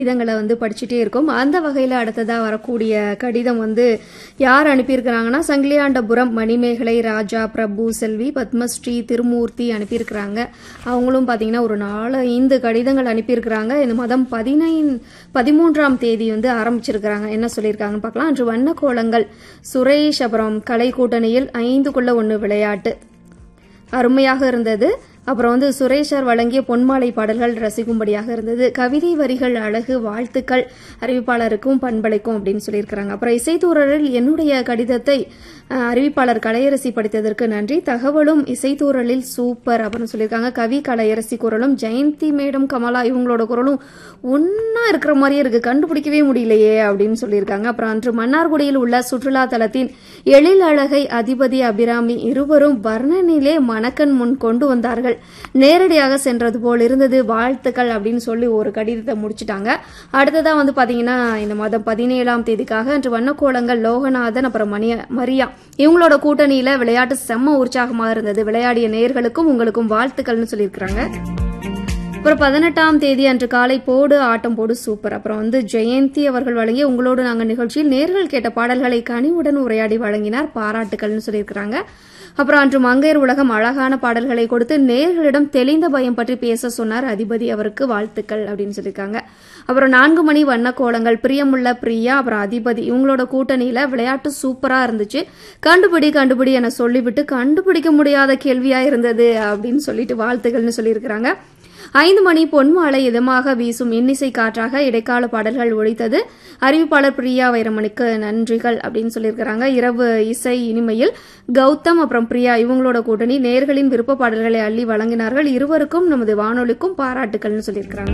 கடிதங்களை படிச்சுட்டே இருக்கோம். அந்த வகையில் அடுத்ததா வரக்கூடிய கடிதம் யார் அனுப்பியிருக்கிறாங்கன்னா, சங்கிலியாண்டபுரம் மணிமேகலை, ராஜா, பிரபு, செல்வி, பத்மஸ்ரீ, திருமூர்த்தி அனுப்பியிருக்கிறாங்க. அவங்களும் பார்த்தீங்கன்னா ஒரு 4-5 கடிதங்கள் அனுப்பியிருக்கிறாங்க. இந்த மாதம் 13ஆம் தேதி ஆரம்பிச்சிருக்கிறாங்க. என்ன சொல்லியிருக்காங்கன்னு பார்க்கலாம். அன்று வண்ண கோலங்கள் சுரேஷ், அப்புறம் கலை கூட்டணியில் 5க்குள்ள 1 விளையாட்டு அருமையாக இருந்தது. அப்புறம் சுரேஷர் வழங்கிய பொன்மாலை பாடல்கள் ரசிக்கும்படியாக இருந்தது. கவிதை வரிகள் அழகு, வாழ்த்துக்கள் அறிவிப்பாளருக்கும் பண்பலைக்கும் அப்படின்னு சொல்லியிருக்கிறாங்க. அப்புறம் இசைத்தூரலில் என்னுடைய கடிதத்தை அறிவிப்பாளர் கலையரசி படித்ததற்கு நன்றி. தகவலும் இசைத்தூரலில் சூப்பர் அப்படின்னு சொல்லியிருக்காங்க. கவி கலையரசி குரலும் ஜெயந்தி மேடம், கமலா இவங்களோட குரலும் ஒன்னா இருக்கிற மாதிரியே இருக்கு, கண்டுபிடிக்கவே முடியலையே அப்படின்னு சொல்லியிருக்காங்க. அப்புறம் அன்று மன்னார்குடியில் உள்ள சுற்றுலா தலத்தின் எழில் அழகை அதிபதி அபிராமி இருவரும் வர்ணனிலே மணக்கண் முன் கொண்டு வந்தார்கள். நேரடியாக சென்றது போல் இருந்தது, வாழ்த்துக்கள் அப்படின்னு சொல்லி ஒரு கடிதத்தை முடிச்சிட்டாங்க. அடுத்ததா பாத்தீங்கன்னா இந்த மாதம் 17ஆம் தேதிக்காக அன்று வண்ணக்கோலங்கள் லோகநாதன், அப்புறம் மரியா இவங்களோட கூட்டணியில விளையாட்டு செம்ம உற்சாகமாக இருந்தது. விளையாடிய நேயர்களுக்கும் உங்களுக்கும் வாழ்த்துக்கள்னு சொல்லியிருக்கிறாங்க. அப்புறம் 18ஆம் தேதி அன்று காலை போடு ஆட்டம் போடு சூப்பர். அப்புறம் ஜெயந்தி அவர்கள் வழங்கிய உங்களோடு நாங்கள் நிகழ்ச்சியில் நேர்கள் கேட்ட பாடல்களை கனிவுடன் உரையாடி வழங்கினார், பாராட்டுக்கள்னு சொல்லியிருக்கிறாங்க. அப்புறம் அன்று மங்கையர் உலகம் அழகான பாடல்களை கொடுத்து நேர்களிடம் தெளிந்த பயம் பற்றி பேச சொன்னார், அதிபதி அவருக்கு வாழ்த்துக்கள் அப்படின்னு சொல்லியிருக்காங்க. அப்புறம் 4 மணி வண்ண கோலங்கள் பிரியமுள்ள பிரியா, அப்புறம் அதிபதி இவங்களோட கூட்டணியில விளையாட்டு சூப்பரா இருந்துச்சு, கண்டுபிடி என சொல்லிவிட்டு கண்டுபிடிக்க முடியாத கேள்வியா இருந்தது அப்படின்னு சொல்லிட்டு வாழ்த்துக்கள்னு சொல்லியிருக்கிறாங்க. 5 மணி பொன்மாலை இதமாக வீசும் இன்னிசை காற்றாக இடைக்கால பாடல்கள் ஒழித்தது, அறிவிப்பாளர் பிரியா வைரமணிக்கு நன்றிகள் அப்படின்னு சொல்லியிருக்கிறாங்க. இரவு இசை இனிமையில் கௌதம், அப்புறம் பிரியா இவங்களோட கூட்டணி நேயர்களின் விருப்ப பாடல்களை அள்ளி வழங்கினார்கள். இருவருக்கும் நமது வானொலிக்கும் பாராட்டுக்கள்னு சொல்லியிருக்கிறாங்க.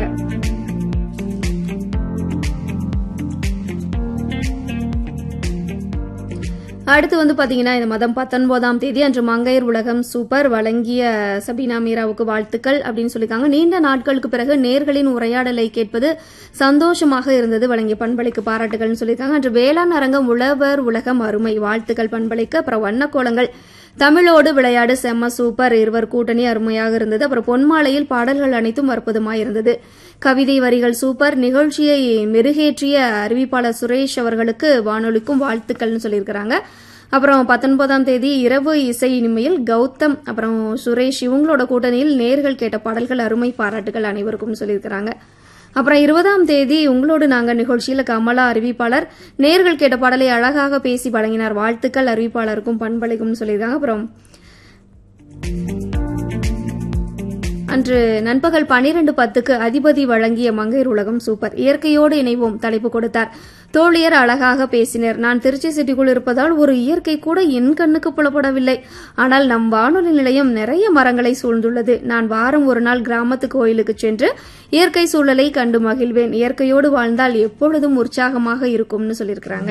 அடுத்து பாத்தீங்கன்னா இந்த மாதம் 19ஆம் தேதி அன்று மங்கையர் உலகம் சூப்பர் வழங்கிய சபீனா மீராவுக்கு வாழ்த்துக்கள் அப்படின்னு சொல்லியிருக்காங்க. நீண்ட நாட்களுக்கு பிறகு நேர்களின் உரையாடலை கேட்பது சந்தோஷமாக இருந்தது, வழங்கிய பண்பலைக்கு பாராட்டுகள்னு சொல்லியிருக்காங்க. அன்று வேளாண் அரங்கம் உழவர் உலகம் அருமை, வாழ்த்துக்கள் பண்பலைக்கு. அப்புறம் வண்ணக்கோலங்கள் தமிழோடு விளையாடு செம்ம சூப்பர், இருவர் கூட்டணி அருமையாக இருந்தது. அப்புறம் பொன்மாலையில் பாடல்கள் அனைத்தும் அற்புதமாக இருந்தது, கவிதை வரிகள் சூப்பர், நிகழ்ச்சியை மெருகேற்றிய அறிவிப்பாளர் சுரேஷ் அவர்களுக்கு வானொலிக்கும் வாழ்த்துக்கள்னு சொல்லியிருக்கிறாங்க. அப்புறம் 19ஆம் தேதி இரவு இசை இனிமையில் கௌதம், அப்புறம் சுரேஷ் இவங்களோட கூட்டணியில் நேர்கள் கேட்ட பாடல்கள் அருமை, பாராட்டுகள் அனைவருக்கும் சொல்லியிருக்கிறாங்க. அப்புறம் 20ஆம் தேதி உங்களோடு நாங்க நிகழ்ச்சியில கமலா அறிவிப்பாளர் நேர்கள் கேட்ட பாடலை அழகாக பேசி வழங்கினார், வாழ்த்துக்கள் அறிவிப்பாளருக்கும் பண்பலைக்கும் சொல்லியிருக்காங்க. அப்புறம் அன்று நண்பகல் 12:10க்கு அதிபதி வழங்கிய மங்கையர் உலகம் சூப்பர், இயற்கையோடு இணைவோம் தலைப்பு கொடுத்தார், தோழியர் அழகாக பேசினர். நான் திருச்சி சிட்டிக்குள் இருப்பதால் ஒரு இயற்கை கூட என் கண்ணுக்கு புலப்படவில்லை, ஆனால் நம் வானொலி நிலையம் நிறைய மரங்களை சூழ்ந்துள்ளது. நான் வாரம் ஒரு நாள் கிராமத்து கோயிலுக்கு சென்று இயற்கை சூழலை கண்டு மகிழ்வேன், இயற்கையோடு வாழ்ந்தால் எப்பொழுதும் உற்சாகமாக இருக்கும்னு சொல்லியிருக்கிறாங்க.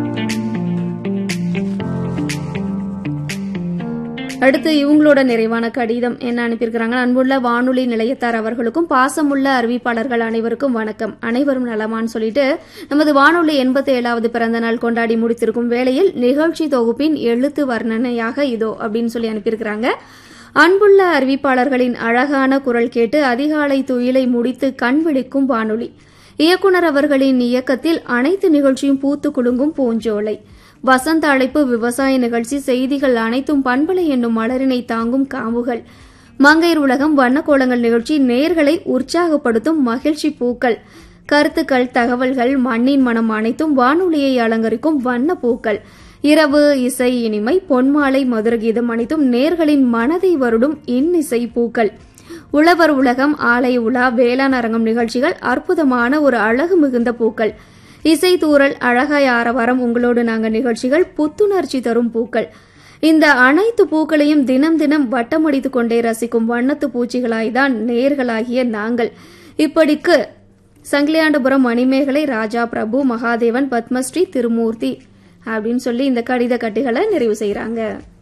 அடுத்து இவங்களோட நிறைவான கடிதம் என்ன அனுப்பியிருக்கிறாங்க. அன்புள்ள வானொலி நிலையத்தார் அவர்களுக்கும் பாசமுள்ள அறிவிப்பாளர்கள் அனைவருக்கும் வணக்கம், அனைவரும் நலமான்னு சொல்லிட்டு நமது வானொலி 87வது பிறந்த நாள் கொண்டாடி முடித்திருக்கும் வேளையில் நிகழ்ச்சி தொகுப்பின் எழுத்து வர்ணனையாக இதோ அப்படின்னு சொல்லி அனுப்பியிருக்கிறாங்க. அன்புள்ள அறிவிப்பாளர்களின் அழகான குரல் கேட்டு அதிகாலை துயிலை முடித்து கண் விழிக்கும் வானொலி, இயக்குனர் அவர்களின் இயக்கத்தில் அனைத்து நிகழ்ச்சியும் பூத்து குலுங்கும் பூஞ்சோலை, வசந்த அழைப்பு விவசாய நிகழ்ச்சி, செய்திகள் அனைத்தும் பண்பலை என்னும் மலரினை தாங்கும் காம்புகள், மங்கையர் உலகம் வண்ணக்கோலங்கள் நிகழ்ச்சி நேர்களை உற்சாகப்படுத்தும் மகிழ்ச்சி பூக்கள், கருத்துக்கள் தகவல்கள் மண்ணின் மனம் அனைத்தும் வானொலியை அலங்கரிக்கும் வண்ண பூக்கள், இரவு இசை இனிமை பொன்மாலை மதுரகீதம் அனைத்தும் நேர்களின் மனதை வருடும் இன்னிசை பூக்கள், உழவர் உலகம் ஆலை உலா வேளாண் அரங்கம் நிகழ்ச்சிகள் அற்புதமான ஒரு அழகு மிகுந்த பூக்கள், இசை தூரல் அழகாய் ஆரவாரம் உங்களோடு நாங்க நிகழ்ச்சிகள் புத்துணர்ச்சி தரும் பூக்கள், இந்த அனைத்து பூக்களையும் தினம் தினம் வட்டமடித்துக் கொண்டே ரசிக்கும் வண்ணத்து பூச்சிகளாய்தான் நேர்களாகிய நாங்கள். இப்படிக்கு சங்கிலியாண்டபுரம் மணிமேகலை, ராஜா, பிரபு, மகாதேவன், பத்மஸ்ரீ, திருமூர்த்தி அப்படின்னு சொல்லி இந்த கடித கட்டுகளை நிறைவு செய்யறாங்க.